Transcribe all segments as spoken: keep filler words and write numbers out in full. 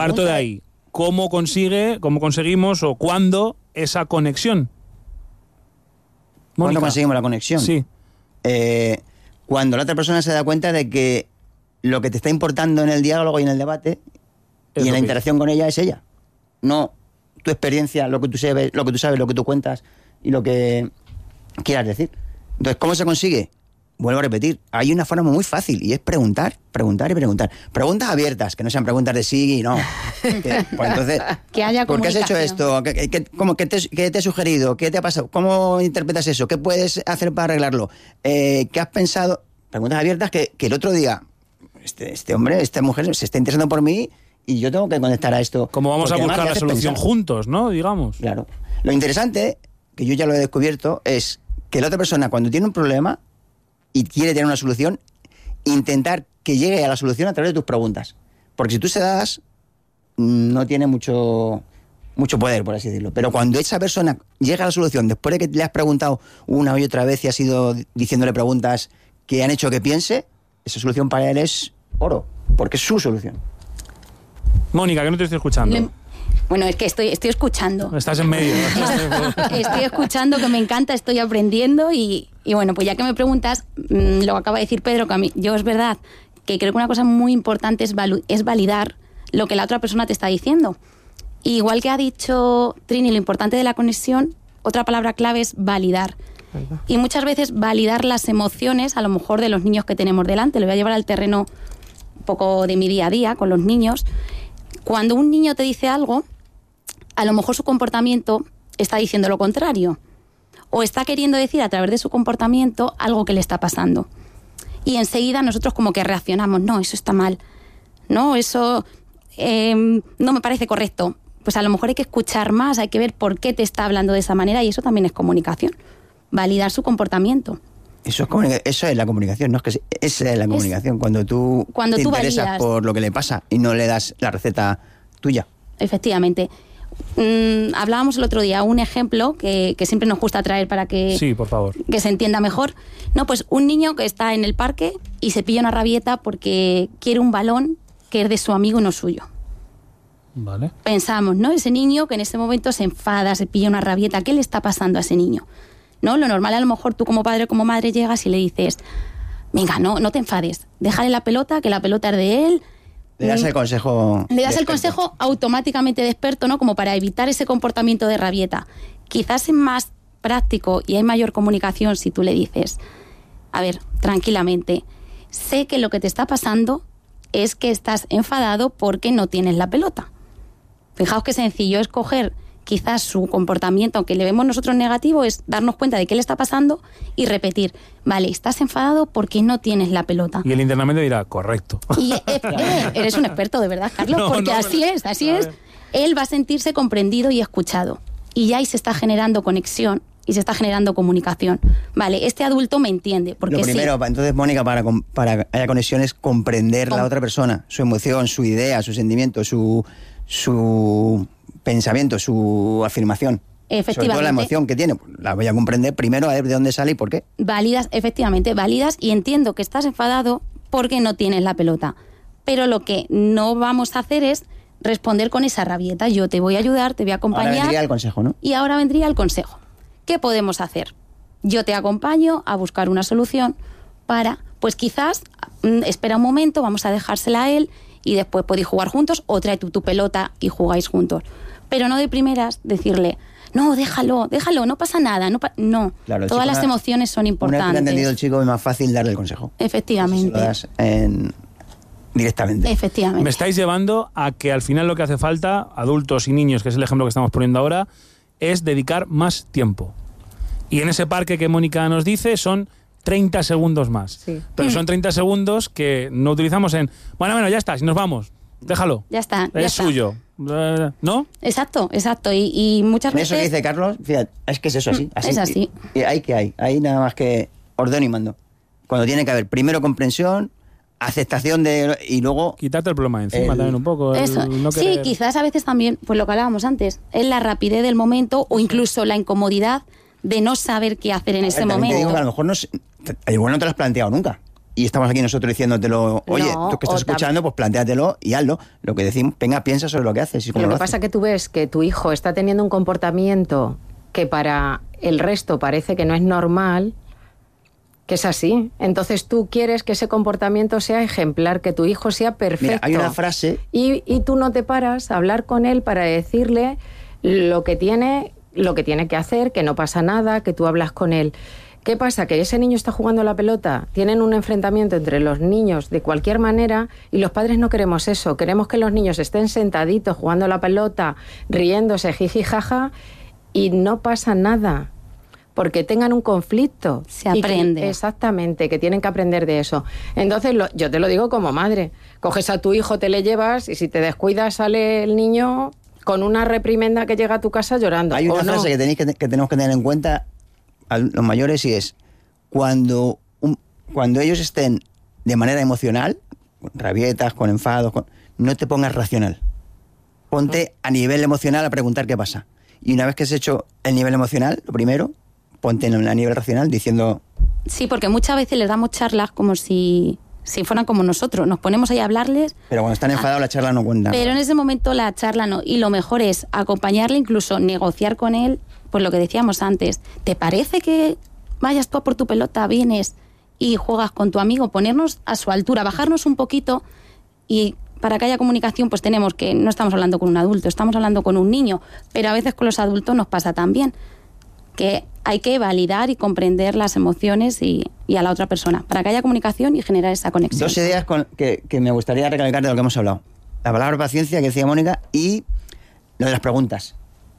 Parto de ahí. ¿Cómo consigue, cómo conseguimos o cuándo esa conexión? ¿Cuándo conseguimos la conexión? Sí. Eh, cuando la otra persona se da cuenta de que lo que te está importando en el diálogo y en el debate Es y en la que... interacción con ella es ella. No tu experiencia, lo que tú sabes, lo que tú sabes, lo que tú cuentas y lo que quieras decir. Entonces, ¿cómo se consigue? Vuelvo a repetir, hay una forma muy fácil y es preguntar, preguntar y preguntar. Preguntas abiertas, que no sean preguntas de sí y no. Que, pues entonces, que haya ¿por qué has hecho comunicación. esto? ¿Qué, qué, cómo, qué, te, ¿Qué te he sugerido? ¿Qué te ha pasado? ¿Cómo interpretas eso? ¿Qué puedes hacer para arreglarlo? Eh, ¿Qué has pensado? Preguntas abiertas que, que el otro día, este, este hombre, esta mujer se está interesando por mí y yo tengo que conectar a esto. Como vamos a buscar la solución pensar. juntos, ¿no? Digamos. Claro. Lo interesante, que yo ya lo he descubierto, es que la otra persona cuando tiene un problema y quiere tener una solución, intentar que llegue a la solución a través de tus preguntas. Porque si tú se das, no tiene mucho, mucho poder, por así decirlo. Pero cuando esa persona llega a la solución, después de que le has preguntado una y otra vez y has ido diciéndole preguntas que han hecho que piense, esa solución para él es oro, porque es su solución. Mónica, que no te estoy escuchando. Le... Bueno, es que estoy, estoy escuchando. Estás en medio. Estoy escuchando, que me encanta, estoy aprendiendo y, y bueno, pues ya que me preguntas, mmm, lo que acaba de decir Pedro, que a mí, yo es verdad que creo que una cosa muy importante es, valu- es validar lo que la otra persona te está diciendo. Y igual que ha dicho Trini, lo importante de la conexión, otra palabra clave es validar. ¿Verdad? Y muchas veces validar las emociones, a lo mejor de los niños que tenemos delante. Lo voy a llevar al terreno un poco de mi día a día con los niños. Cuando un niño te dice algo, a lo mejor su comportamiento está diciendo lo contrario. O está queriendo decir a través de su comportamiento algo que le está pasando. Y enseguida nosotros como que reaccionamos, no, eso está mal. No, eso eh, no me parece correcto. Pues a lo mejor hay que escuchar más, hay que ver por qué te está hablando de esa manera y eso también es comunicación. Validar su comportamiento. Eso es, comunica- eso es la comunicación, no es que se- esa es la comunicación, es cuando tú cuando te tú interesas validas. por lo que le pasa y no le das la receta tuya. Efectivamente. Mm, hablábamos el otro día, un ejemplo que, que siempre nos gusta traer para que, sí, por favor. que se entienda mejor. No, pues un niño que está en el parque y se pilla una rabieta porque quiere un balón que es de su amigo y no suyo. Vale. Pensamos, ¿no? Ese niño que en ese momento se enfada, se pilla una rabieta, ¿qué le está pasando a ese niño? ¿No? Lo normal, a lo mejor tú como padre o como madre llegas y le dices, venga, no, no te enfades, déjale la pelota, que la pelota es de él. Le das el consejo. Le das el consejo automáticamente de experto, ¿no? Como para evitar ese comportamiento de rabieta. Quizás es más práctico y hay mayor comunicación si tú le dices, a ver, tranquilamente, sé que lo que te está pasando es que estás enfadado porque no tienes la pelota. Fijaos qué sencillo es coger quizás su comportamiento, aunque le vemos nosotros negativo, es darnos cuenta de qué le está pasando y repetir, vale, estás enfadado porque no tienes la pelota. Y él internamente dirá, correcto. Y eh, eh, eres un experto de verdad, Carlos, No, porque no, así no. es, así es. Él va a sentirse comprendido y escuchado. Y ya ahí se está generando conexión y se está generando comunicación. Vale, este adulto me entiende. Porque Lo primero, sí. entonces, Mónica, para, com- para que haya conexión es comprender Com- la otra persona, su emoción, su idea, su sentimiento, su, su pensamiento, su afirmación. Efectivamente. Sobre todo la emoción que tiene. Pues la voy a comprender primero, a ver de dónde sale y por qué. Válidas, efectivamente, válidas, y entiendo que estás enfadado porque no tienes la pelota. Pero lo que no vamos a hacer es responder con esa rabieta. Yo te voy a ayudar, te voy a acompañar. Ahora vendría el consejo, ¿no? Y ahora vendría el consejo. ¿Qué podemos hacer? Yo te acompaño a buscar una solución para, pues quizás, mm, espera un momento, vamos a dejársela a él y después podéis jugar juntos o trae tú tu pelota y jugáis juntos. Pero no de primeras decirle, no, déjalo, déjalo, no pasa nada. No, pa-". no. Claro, Todas las una, emociones son importantes. Una vez que ha entendido el chico es más fácil darle el consejo. Efectivamente. Si se lo das en, directamente. Efectivamente. Me estáis llevando a que al final lo que hace falta, adultos y niños, que es el ejemplo que estamos poniendo ahora, es dedicar más tiempo. Y en ese parque que Mónica nos dice son treinta segundos más. Sí. Pero Mm. son treinta segundos que no utilizamos en, bueno, bueno, ya está, si nos vamos, déjalo. Ya está. ya es está. suyo. Eh, ¿No? Exacto, exacto. Y, y muchas Eso veces... que dice Carlos, fíjate, es que es eso así. así Es así. Y, y hay que hay, hay nada más que ordeno y mando. Cuando tiene que haber primero comprensión, aceptación de y luego Quitarte el problema de encima El- también un poco. el Eso. no Sí, querer- quizás a veces también, pues lo que hablábamos antes, es la rapidez del momento o incluso la incomodidad de no saber qué hacer en A ese ver, también te digo que a momento. lo mejor no, se- te- igual no te lo has planteado nunca. y estamos aquí nosotros diciéndotelo, oye, No, tú que estás o tam- escuchando, pues plantéatelo y hazlo. Lo que decimos, venga, piensa sobre lo que haces y cómo Lo lo, que pasa haces. que tú ves que tu hijo está teniendo un comportamiento que para el resto parece que no es normal, que es así. Entonces tú quieres que ese comportamiento sea ejemplar, que tu hijo sea perfecto. Mira, hay una frase... Y, y tú no te paras a hablar con él para decirle lo que tiene, lo que tiene que hacer, que no pasa nada, que tú hablas con él. ¿Qué pasa? Que ese niño está jugando a la pelota, tienen un enfrentamiento entre los niños de cualquier manera y los padres no queremos eso. Queremos que los niños estén sentaditos jugando a la pelota, riéndose, jiji, jaja, y no pasa nada. Porque tengan un conflicto. Se Y que- aprende. exactamente, que tienen que aprender de eso. Entonces, lo- yo te lo digo como madre. Coges a tu hijo, te le llevas y si te descuidas sale el niño con una reprimenda que llega a tu casa llorando. Hay una ¿o no? frase que, tenéis que, que tenemos que tener en cuenta a los mayores y es cuando, un- cuando ellos estén de manera emocional, con rabietas, con enfados, con- no te pongas racional. Ponte a nivel emocional a preguntar qué pasa. Y una vez que has hecho el nivel emocional, lo primero, ponte en- a nivel racional diciendo... Sí, porque muchas veces les damos charlas como si, si fueran como nosotros. Nos ponemos ahí a hablarles, Pero cuando están enfadados la charla no cuenta. pero en ese momento la charla no. Y lo mejor es acompañarle, incluso negociar con él, pues lo que decíamos antes. ¿Te parece que vayas tú a por tu pelota, vienes y juegas con tu amigo? Ponernos a su altura, bajarnos un poquito y... Para que haya comunicación, pues tenemos que, no estamos hablando con un adulto, estamos hablando con un niño, pero a veces con los adultos nos pasa también, que hay que validar y comprender las emociones y, y a la otra persona, para que haya comunicación y generar esa conexión. Dos ideas con- que, que me gustaría recalcar de lo que hemos hablado. La palabra paciencia, que decía Mónica, y lo de las preguntas.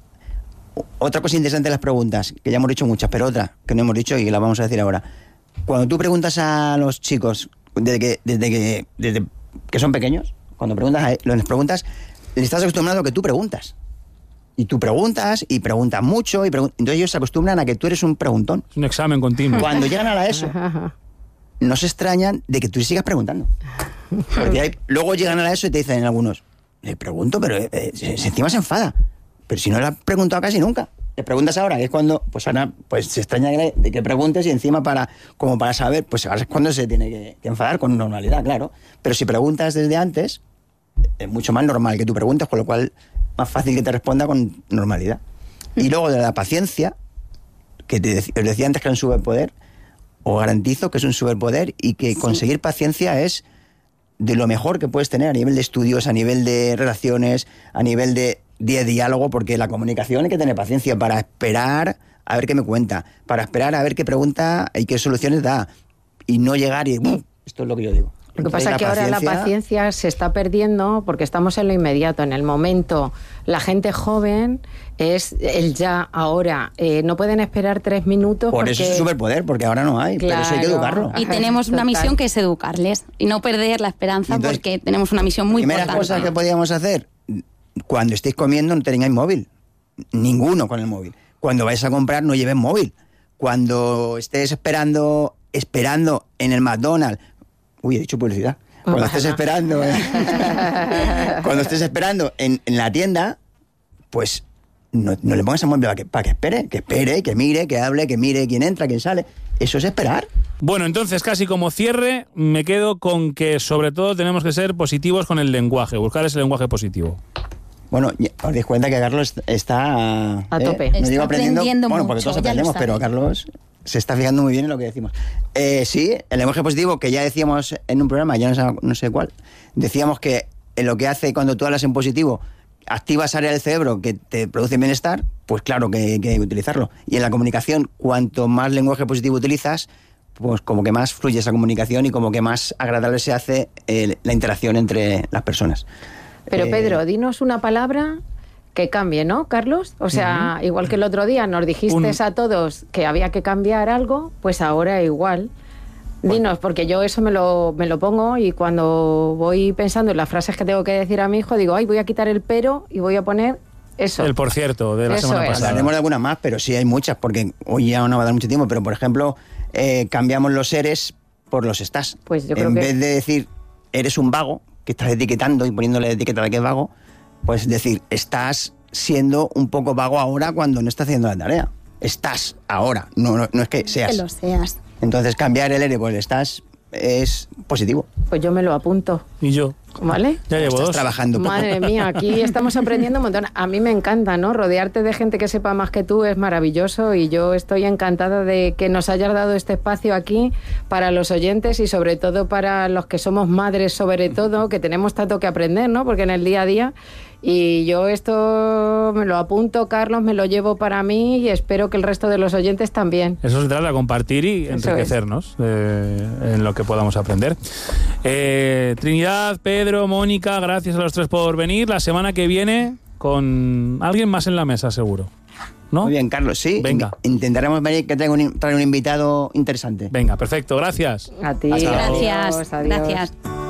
O- Otra cosa interesante de las preguntas, que ya hemos dicho muchas, pero otra que no hemos dicho y la vamos a decir ahora. Cuando tú preguntas a los chicos, desde que, desde que, desde que son pequeños, cuando preguntas a, les preguntas, les estás acostumbrado a que tú preguntas. Y tú preguntas, y preguntas mucho, y pregun- entonces ellos se acostumbran a que tú eres un preguntón. Es un examen continuo. Cuando llegan a la ESO, no se extrañan de que tú sigas preguntando. Porque hay- luego llegan a la ESO y te dicen algunos, le pregunto, pero eh, eh, se- se- encima se enfada. Pero si no le has preguntado casi nunca. Le preguntas ahora, que es cuando, pues ahora, pues se extraña que le- de que preguntes y encima para, como para saber, pues ahora es cuando se tiene que, que enfadar con normalidad, claro. Pero si preguntas desde antes, es mucho más normal que tú preguntes, con lo cual más fácil que te responda con normalidad. Y luego de la paciencia, que te dec- os decía antes que era un superpoder, os garantizo que es un superpoder y que Sí. conseguir paciencia es de lo mejor que puedes tener a nivel de estudios, a nivel de relaciones, a nivel de, de diálogo, porque la comunicación hay que tener paciencia para esperar a ver qué me cuenta, para esperar a ver qué pregunta y qué soluciones da, y no llegar y... ¡bum! Esto es lo que yo digo. Lo que Entonces, pasa es que ahora la paciencia- paciencia se está perdiendo porque estamos en lo inmediato, en el momento. La gente joven es el ya, ahora. Eh, no pueden esperar tres minutos. Por porque... eso es un superpoder, porque ahora no hay, pero eso hay que Claro. educarlo. Y tenemos una Total. misión que es educarles y no perder la esperanza, Entonces, porque tenemos una misión muy primeras importante. cosas que podíamos hacer, cuando estéis comiendo no tengáis móvil, ninguno con el móvil. Cuando vais a comprar no lleves móvil. Cuando estés esperando, esperando en el McDonald's, uy, he dicho publicidad. Cuando estés esperando, eh, cuando estés esperando en, en la tienda, pues no, no le pongas el móvil para que, para que espere, que espere, que mire, que hable, que mire quién entra, quién sale. Eso es esperar. Bueno, entonces casi como cierre me quedo con que sobre todo tenemos que ser positivos con el lenguaje, buscar ese lenguaje positivo. Bueno, ya os dais cuenta que Carlos está... A ¿eh? tope. No Está digo aprendiendo, aprendiendo bueno, porque mucho, todos ya lo aprendemos, sabe. pero Carlos se está fijando muy bien en lo que decimos. Eh, sí, el lenguaje positivo, que ya decíamos en un programa, ya no sé, no sé cuál, decíamos que en lo que hace cuando tú hablas en positivo, activas áreas del cerebro que te producen bienestar, pues claro que, que hay que utilizarlo. Y en la comunicación, cuanto más lenguaje positivo utilizas, pues como que más fluye esa comunicación y como que más agradable se hace eh, la interacción entre las personas. Pero Eh, Pedro, dinos una palabra que cambie, ¿no, Carlos? O sea, uh-huh. igual que el otro día nos dijiste Un... a todos que había que cambiar algo, pues ahora igual. Dinos, porque yo eso me lo, me lo pongo y cuando voy pensando en las frases que tengo que decir a mi hijo, digo, ay, voy a quitar el pero y voy a poner eso. El por cierto, de la eso semana es. pasada. Hablaremos de algunas más, pero sí hay muchas, porque hoy ya no va a dar mucho tiempo, pero por ejemplo, eh, cambiamos los eres por los estás. Pues yo creo en que... vez de decir, eres un vago, que estás etiquetando y poniéndole la etiqueta de que es vago, pues decir, estás siendo un poco vago ahora cuando no estás haciendo la tarea. Estás ahora, no, no, no es que seas. Que lo seas. Entonces cambiar el ere por el estás es positivo. Pues yo me lo apunto. Y yo. ¿Vale? Ya llevo Estás dos. trabajando. Madre mía, aquí estamos aprendiendo un montón. A mí me encanta, ¿no? Rodearte de gente que sepa más que tú es maravilloso y yo estoy encantada de que nos hayas dado este espacio aquí para los oyentes y sobre todo para los que somos madres, sobre todo, que tenemos tanto que aprender, ¿no? Porque en el día a día... Y yo esto me lo apunto, Carlos, me lo llevo para mí y espero que el resto de los oyentes también. Eso se trata de compartir y Eso enriquecernos eh, en lo que podamos aprender. Eh, Trinidad, Pedro, Mónica, gracias a los tres por venir. La semana que viene con alguien más en la mesa, seguro. ¿No? Muy bien, Carlos, sí. Venga. Intentaremos venir que traiga un, traer un invitado interesante. Venga, perfecto, gracias. A ti. Hasta luego. Gracias, Adiós, adiós. gracias.